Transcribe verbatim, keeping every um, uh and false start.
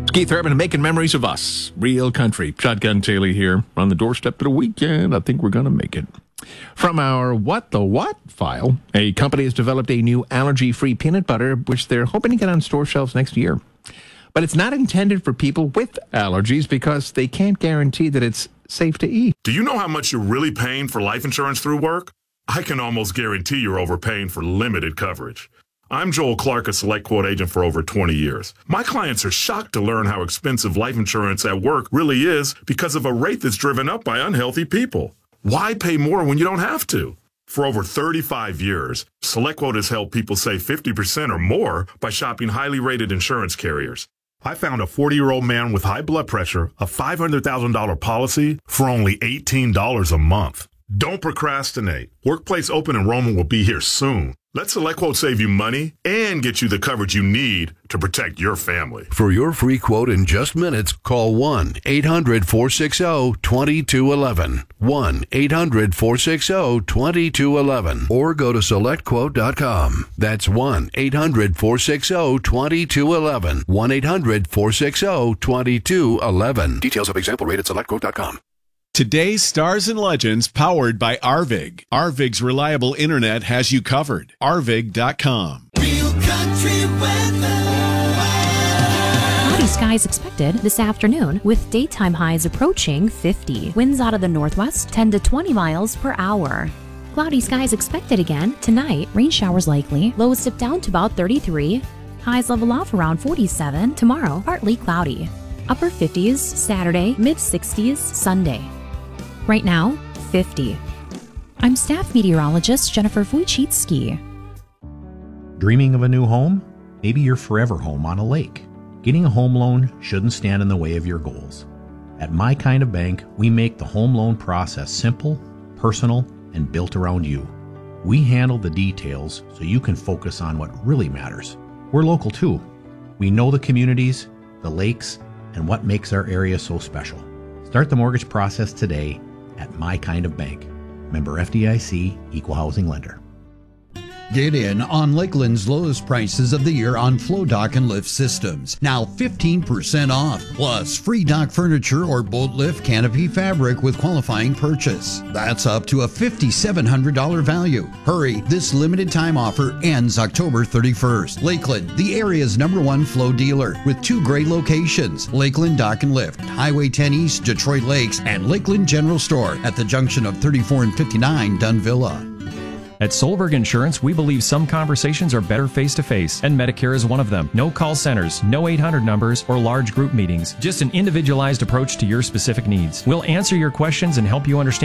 It's Keith Urban making memories of us. Real country. Shotgun Taylor here on the doorstep of the weekend. I think we're going to make it. From our What the What file, a company has developed a new allergy-free peanut butter, which they're hoping to get on store shelves next year. But it's not intended for people with allergies because they can't guarantee that it's safe to eat. Do you know how much you're really paying for life insurance through work? I can almost guarantee you're overpaying for limited coverage. I'm Joel Clark, a Select Quote agent for over twenty years. My clients are shocked to learn how expensive life insurance at work really is because of a rate that's driven up by unhealthy people. Why pay more when you don't have to? For over thirty-five years, Select Quote has helped people save fifty percent or more by shopping highly rated insurance carriers. I found a forty-year-old man with high blood pressure, a five hundred thousand dollars policy for only eighteen dollars a month. Don't procrastinate. Workplace open enrollment will be here soon. Let Select Quote save you money and get you the coverage you need to protect your family. For your free quote in just minutes, call one eight hundred four six zero two two one one. one eight hundred four six zero two two one one. Or go to select quote dot com. That's one eight hundred four six zero two two one one. one eight hundred four six zero two two one one. Details of example rate at select quote dot com. Today's Stars and Legends, powered by Arvig. Arvig's reliable internet has you covered. arvig dot com. Real country weather. Cloudy skies expected this afternoon with daytime highs approaching fifty. Winds out of the northwest ten to twenty miles per hour. Cloudy skies expected again tonight. Rain showers likely. Lows dip down to about thirty-three. Highs level off around forty-seven. Tomorrow, partly cloudy. Upper fifties Saturday, mid sixties Sunday. Right now, fifty. I'm staff meteorologist Jennifer Wojcicki. Dreaming of a new home? Maybe your forever home on a lake. Getting a home loan shouldn't stand in the way of your goals. At My Kind of Bank, we make the home loan process simple, personal, and built around you. We handle the details so you can focus on what really matters. We're local too. We know the communities, the lakes, and what makes our area so special. Start the mortgage process today at My Kind of Bank. Member F D I C, Equal Housing Lender. Get in on Lakeland's lowest prices of the year on flow dock and lift systems. Now fifteen percent off, plus free dock furniture or boat lift canopy fabric with qualifying purchase. That's up to a five thousand seven hundred dollars value. Hurry, this limited time offer ends October thirty-first. Lakeland, the area's number one flow dealer with two great locations. Lakeland Dock and Lift, Highway ten East, Detroit Lakes, and Lakeland General Store at the junction of thirty-four and fifty-nine Dunvilla. At Solberg Insurance, we believe some conversations are better face-to-face, and Medicare is one of them. No call centers, no eight hundred numbers, or large group meetings. Just an individualized approach to your specific needs. We'll answer your questions and help you understand